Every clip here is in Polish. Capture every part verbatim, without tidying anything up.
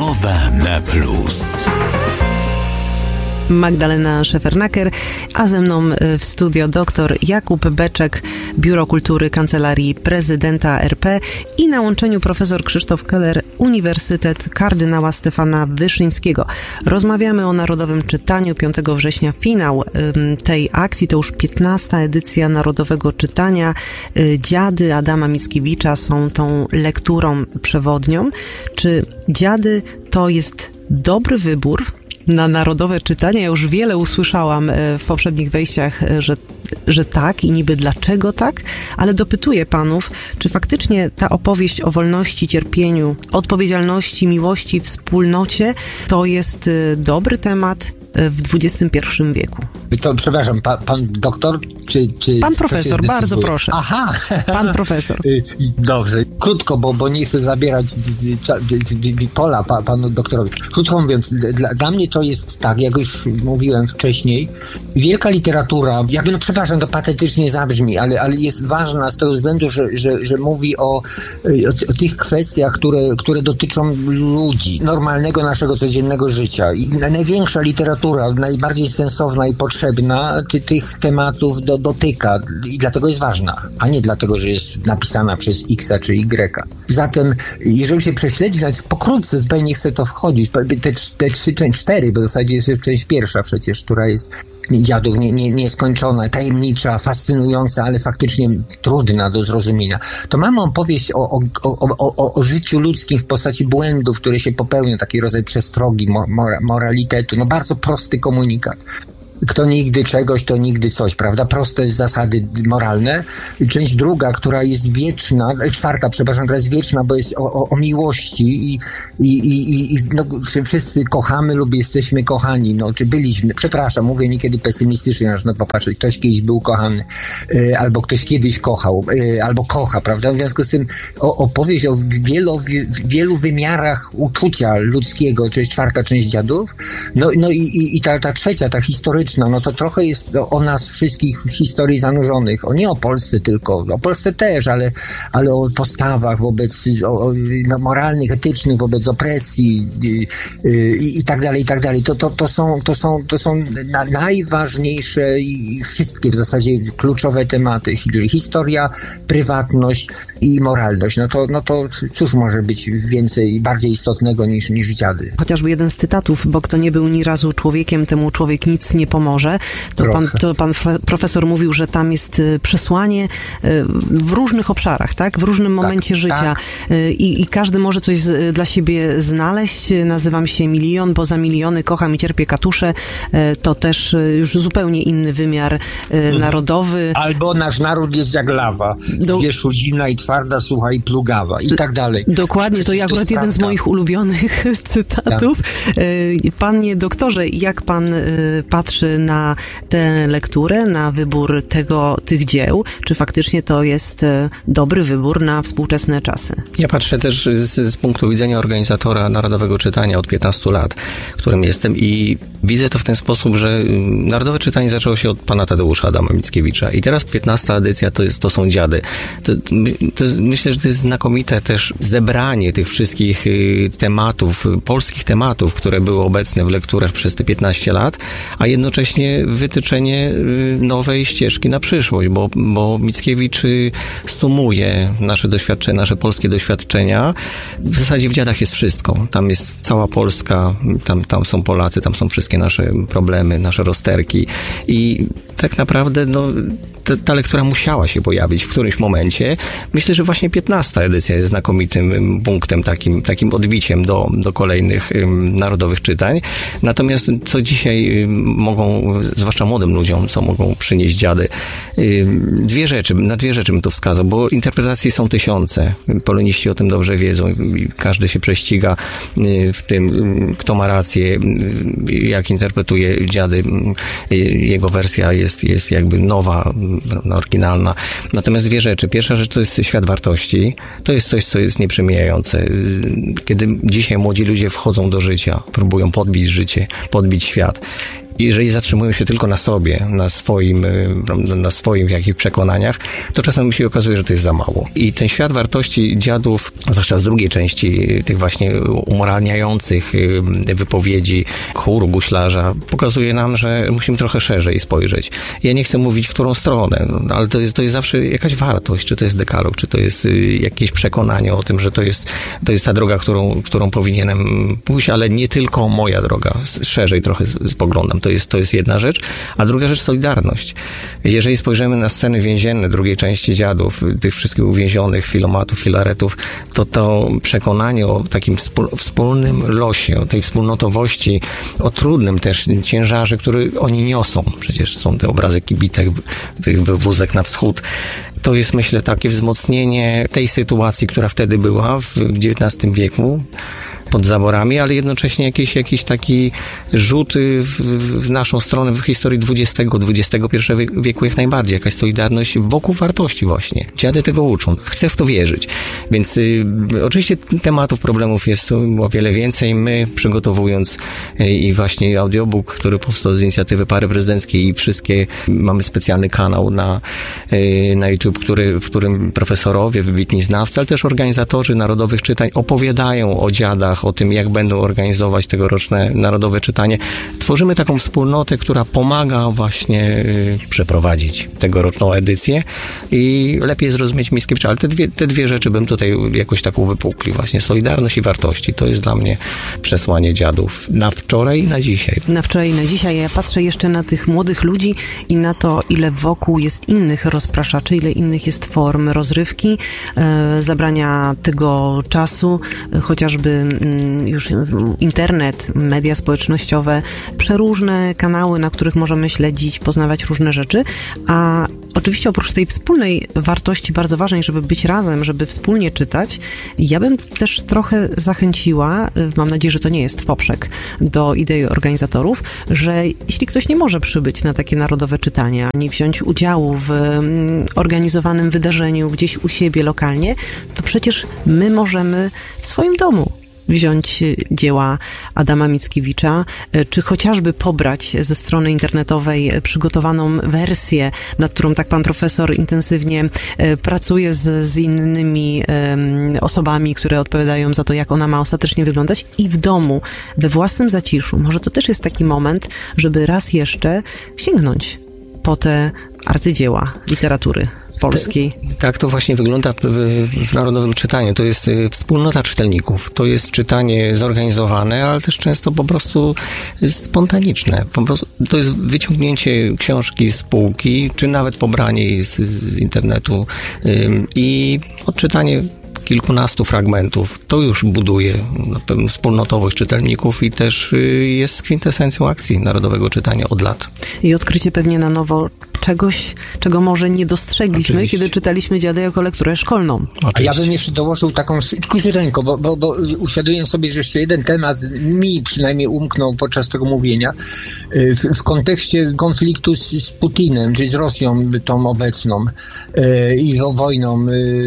O W M plus. Magdalena Szefernaker, a ze mną w studio dr Jakub Beczek, Biuro Kultury Kancelarii Prezydenta R P i na łączeniu profesor Krzysztof Keller, Uniwersytet Kardynała Stefana Wyszyńskiego. Rozmawiamy o Narodowym Czytaniu. piątego września finał tej akcji, to już piętnasta edycja Narodowego Czytania. Dziady Adama Mickiewicza są tą lekturą przewodnią. Czy Dziady to jest dobry wybór na narodowe czytanie? Ja już wiele usłyszałam w poprzednich wejściach, że, że tak i niby dlaczego tak, ale dopytuję panów, czy faktycznie ta opowieść o wolności, cierpieniu, odpowiedzialności, miłości, wspólnocie to jest dobry temat w dwudziestym pierwszym wieku? To, przepraszam, pa, pan doktor? Czy, czy pan profesor, bardzo proszę. Aha! Pan profesor. Dobrze, krótko, bo, bo nie chcę zabierać pola pa, panu doktorowi. Krótko mówiąc, dla, dla mnie to jest tak, jak już mówiłem wcześniej, wielka literatura, jakby, no przepraszam, to patetycznie zabrzmi, ale, ale jest ważna z tego względu, że, że, że mówi o, o, o tych kwestiach, które, które dotyczą ludzi, normalnego naszego codziennego życia. I największa literatura, najbardziej sensowna i potrzebna ty, tych tematów do, dotyka i dlatego jest ważna, a nie dlatego, że jest napisana przez X czy Y. Zatem, jeżeli się prześledzi, nawet pokrótce, zupełnie nie chcę to wchodzić, te, te trzy, część cztery, bo w zasadzie jest część pierwsza przecież, która jest Dziadów nie, nie, nieskończona, tajemnicza, fascynująca, ale faktycznie trudna do zrozumienia. To mamy opowieść o, o, o, o, o życiu ludzkim w postaci błędów, które się popełnią, taki rodzaj przestrogi, mora, moralitetu, no bardzo prosty komunikat. Kto nigdy czegoś, to nigdy coś, prawda? Proste zasady moralne. Część druga, która jest wieczna, czwarta, przepraszam, która jest wieczna, bo jest o, o, o miłości i, i, i, i no, wszyscy kochamy lub jesteśmy kochani, no, czy byliśmy, przepraszam, mówię niekiedy pesymistycznie, można popatrzeć, ktoś kiedyś był kochany, y, albo ktoś kiedyś kochał, y, albo kocha, prawda? W związku z tym o, opowieść o wielu, w wielu wymiarach uczucia ludzkiego, to jest czwarta część Dziadów, no, no i, i, i ta, ta trzecia, ta historyczna, no to trochę jest o nas wszystkich w historii zanurzonych. O nie o Polsce tylko, o Polsce też, ale, ale o postawach wobec, o, o, no, moralnych, etycznych, wobec opresji i, i, i tak dalej, i tak dalej. To, to, to są, to są, to są na, najważniejsze i wszystkie w zasadzie kluczowe tematy. Historia, prywatność i moralność. No to, no to cóż może być więcej, bardziej istotnego niż, niż Dziady. Chociażby jeden z cytatów, bo kto nie był ni razu człowiekiem, temu człowiek nic nie pomoże. To pan, to pan profesor mówił, że tam jest przesłanie w różnych obszarach, tak? W różnym momencie tak, życia. Tak. I, I każdy może coś z, dla siebie znaleźć. Nazywam się Milion, bo za miliony kocham i cierpię katusze. To też już zupełnie inny wymiar hmm. narodowy. Albo nasz naród jest jak lawa. Do... Zwierzchuzina i twarda, sucha i plugawa. I tak dalej. Dokładnie. To akurat to jeden z moich ulubionych cytatów. Tak. Panie doktorze, jak pan patrzy na tę lekturę, na wybór tego, tych dzieł? Czy faktycznie to jest dobry wybór na współczesne czasy? Ja patrzę też z, z punktu widzenia organizatora Narodowego Czytania od piętnastu lat, którym jestem, i widzę to w ten sposób, że Narodowe Czytanie zaczęło się od pana Tadeusza Adama Mickiewicza i teraz piętnasta edycja to, jest, to są Dziady. To, to, myślę, że to jest znakomite też zebranie tych wszystkich tematów, polskich tematów, które były obecne w lekturach przez te piętnaście lat, a jednocześnie wytyczenie nowej ścieżki na przyszłość, bo, bo Mickiewicz sumuje nasze doświadczenia, nasze polskie doświadczenia. W zasadzie w Dziadach jest wszystko. Tam jest cała Polska, tam, tam są Polacy, tam są wszystkie nasze problemy, nasze rozterki i tak naprawdę no, ta, ta lektura musiała się pojawić w którymś momencie. Myślę, że właśnie piętnasta edycja jest znakomitym punktem, takim, takim odbiciem do, do kolejnych um, narodowych czytań. Natomiast co dzisiaj um, mogą, zwłaszcza młodym ludziom, co mogą przynieść Dziady. Dwie rzeczy, na dwie rzeczy bym to wskazał, bo interpretacji są tysiące. Poloniści o tym dobrze wiedzą i każdy się prześciga w tym, kto ma rację, jak interpretuje Dziady. Jego wersja jest, jest jakby nowa, oryginalna. Natomiast dwie rzeczy. Pierwsza rzecz to jest świat wartości. To jest coś, co jest nieprzemijające. Kiedy dzisiaj młodzi ludzie wchodzą do życia, próbują podbić życie, podbić świat. jeżeli zatrzymują się tylko na sobie, na swoim, na swoim jakichś przekonaniach, to czasem się okazuje, że to jest za mało. I ten świat wartości dziadów, zwłaszcza z drugiej części tych właśnie umoralniających wypowiedzi chóru guślarza, pokazuje nam, że musimy trochę szerzej spojrzeć. Ja nie chcę mówić, w którą stronę, ale to jest, to jest zawsze jakaś wartość, czy to jest dekalog, czy to jest jakieś przekonanie o tym, że to jest, to jest ta droga, którą, którą powinienem pójść, ale nie tylko moja droga. Szerzej trochę spoglądam. To jest, to jest jedna rzecz. A druga rzecz, solidarność. Jeżeli spojrzymy na sceny więzienne drugiej części dziadów, tych wszystkich uwięzionych, filomatów, filaretów, to to przekonanie o takim wspólnym losie, o tej wspólnotowości, o trudnym też ciężarze, który oni niosą. Przecież są te obrazy kibitek, tych wózek na wschód. To jest, myślę, takie wzmocnienie tej sytuacji, która wtedy była w dziewiętnastym wieku, pod zaborami, ale jednocześnie jakiś, jakiś taki rzut w, w naszą stronę w historii dwudziestego, dwudziestego pierwszego wieku jak najbardziej. Jakaś solidarność wokół wartości właśnie. Dziady tego uczą. Chcę w to wierzyć. Więc y, oczywiście tematów, problemów jest o wiele więcej. My, przygotowując y, i właśnie audiobook, który powstał z inicjatywy Pary Prezydenckiej i wszystkie, mamy specjalny kanał na, y, na YouTube, który, w którym profesorowie, wybitni znawcy, ale też organizatorzy narodowych czytań opowiadają o dziadach, o tym, jak będą organizować tegoroczne narodowe czytanie. Tworzymy taką wspólnotę, która pomaga właśnie y, przeprowadzić tegoroczną edycję i lepiej zrozumieć Mickiewicza. Ale te dwie, te dwie rzeczy bym tutaj jakoś tak uwypuklił. Właśnie solidarność i wartości. To jest dla mnie przesłanie dziadów na wczoraj i na dzisiaj. Na wczoraj i na dzisiaj. Ja patrzę jeszcze na tych młodych ludzi i na to, ile wokół jest innych rozpraszaczy, ile innych jest form rozrywki, e, zabrania tego czasu, e, chociażby już internet, media społecznościowe, przeróżne kanały, na których możemy śledzić, poznawać różne rzeczy, a oczywiście oprócz tej wspólnej wartości bardzo ważnej, żeby być razem, żeby wspólnie czytać, ja bym też trochę zachęciła, mam nadzieję, że to nie jest w poprzek do idei organizatorów, że jeśli ktoś nie może przybyć na takie narodowe czytania, nie wziąć udziału w organizowanym wydarzeniu gdzieś u siebie lokalnie, to przecież my możemy w swoim domu wziąć dzieła Adama Mickiewicza, czy chociażby pobrać ze strony internetowej przygotowaną wersję, nad którą tak pan profesor intensywnie pracuje z, z innymi um, osobami, które odpowiadają za to, jak ona ma ostatecznie wyglądać, i w domu, we własnym zaciszu. Może to też jest taki moment, żeby raz jeszcze sięgnąć po te arcydzieła literatury polskiej. Tak to właśnie wygląda w, w Narodowym Czytaniu. To jest wspólnota czytelników. To jest czytanie zorganizowane, ale też często po prostu spontaniczne. Po prostu to jest wyciągnięcie książki z półki, czy nawet pobranie jej z, z internetu ym, i odczytanie kilkunastu fragmentów. To już buduje pewną wspólnotowość czytelników i też jest kwintesencją akcji Narodowego Czytania od lat. I odkrycie pewnie na nowo czegoś, czego może nie dostrzegliśmy, Oczywiście. Kiedy czytaliśmy Dziady jako lekturę szkolną. Oczywiście. A ja bym jeszcze dołożył taką króciuteńko, bo, bo, bo uświadomiłem sobie, że jeszcze jeden temat mi przynajmniej umknął podczas tego mówienia. W, w kontekście konfliktu z, z Putinem, czyli z Rosją tą obecną i z wojną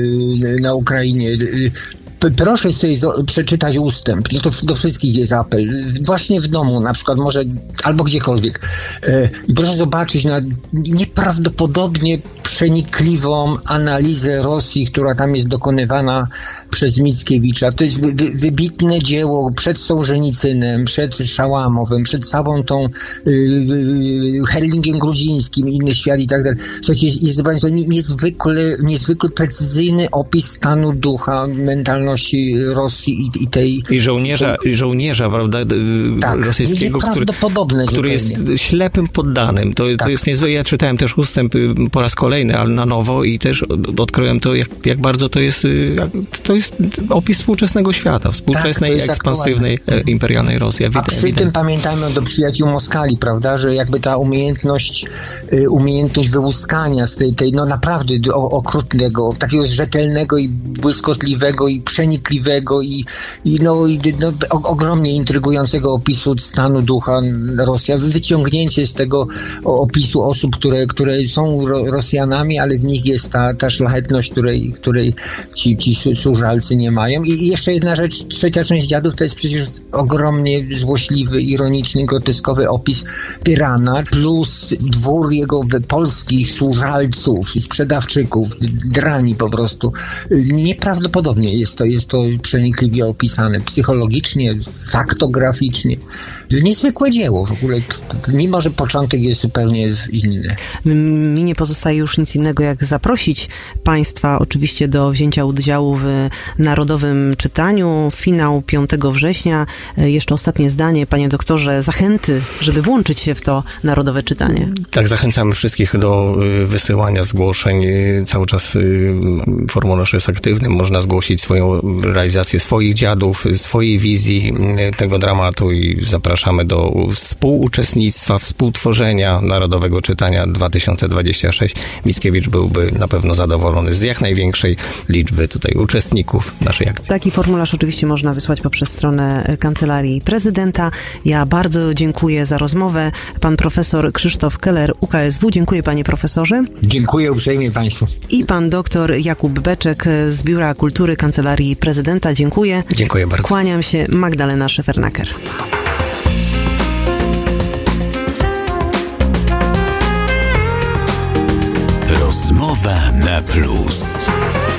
na Ukrainie. Proszę sobie przeczytać ustęp. To do wszystkich jest apel. Właśnie w domu na przykład, może albo gdziekolwiek. I proszę zobaczyć na nieprawdopodobnie przenikliwą analizę Rosji, która tam jest dokonywana przez Mickiewicza. To jest wy, wy, wybitne dzieło przed Sołżenicynem, przed Szałamowem, przed całą tą y, y, Herlingiem Grudzińskim, inny świat i tak dalej. Słuchajcie, jest, jest Państwo niezwykle, niezwykle precyzyjny opis stanu ducha, mentalności Rosji i, i tej... I żołnierza, i żołnierza, prawda, tak, rosyjskiego, który, który jest ślepym poddanym. To, tak. to jest niezwykle. Ja czytałem też ustęp po raz kolejny, ale na nowo i też odkryłem to, jak, jak bardzo to jest, to jest opis współczesnego świata, współczesnej, tak, ekspansywnej, aktualne. imperialnej Rosji. A przy ewidentnie. tym pamiętajmy do przyjaciół Moskali, prawda, że jakby ta umiejętność, umiejętność wyłuskania z tej, tej no naprawdę okrutnego, takiego rzetelnego i błyskotliwego i przenikliwego i, i no, i, no ogromnie intrygującego opisu stanu ducha Rosja, wyciągnięcie z tego opisu osób, które, które są Rosjanami, czasami, ale w nich jest ta, ta szlachetność, której, której ci, ci służalcy nie mają. I jeszcze jedna rzecz, trzecia część Dziadów to jest przecież ogromnie złośliwy, ironiczny, groteskowy opis tyrana, plus dwór jego polskich służalców, sprzedawczyków, drani po prostu. Nieprawdopodobnie jest to, jest to przenikliwie opisane, psychologicznie, faktograficznie. Niezwykłe dzieło w ogóle, mimo że początek jest zupełnie inny. Mi nie pozostaje już nic innego, jak zaprosić Państwa oczywiście do wzięcia udziału w Narodowym Czytaniu. Finał piątego września. Jeszcze ostatnie zdanie, panie doktorze, zachęty, żeby włączyć się w to Narodowe Czytanie. Tak, zachęcamy wszystkich do wysyłania zgłoszeń. Cały czas formularz jest aktywny. Można zgłosić swoją realizację swoich dziadów, swojej wizji tego dramatu i zapraszamy do współuczestnictwa, współtworzenia Narodowego Czytania dwa tysiące dwudziestego szóstego. Mickiewicz byłby na pewno zadowolony z jak największej liczby tutaj uczestników naszej akcji. Taki formularz oczywiście można wysłać poprzez stronę Kancelarii Prezydenta. Ja bardzo dziękuję za rozmowę. Pan profesor Krzysztof Keller, U K S W. Dziękuję, panie profesorze. Dziękuję uprzejmie państwu. I pan doktor Jakub Beczek z Biura Kultury Kancelarii Prezydenta. Dziękuję. Dziękuję bardzo. Kłaniam się. Magdalena Szefernaker. Rozmowa na plus.